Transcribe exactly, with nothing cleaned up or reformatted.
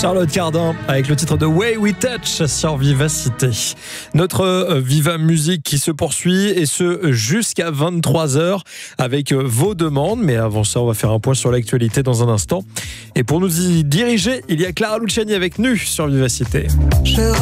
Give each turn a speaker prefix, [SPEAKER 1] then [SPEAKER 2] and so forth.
[SPEAKER 1] Charlotte Cardin avec le titre de Way We Touch sur Vivacité. Notre euh, Viva Musique qui se poursuit et ce jusqu'à vingt-trois heures avec euh, vos demandes. Mais avant ça, on va faire un point sur l'actualité dans un instant. Et pour nous y diriger, il y a Clara Luciani avec nous sur Vivacité. Je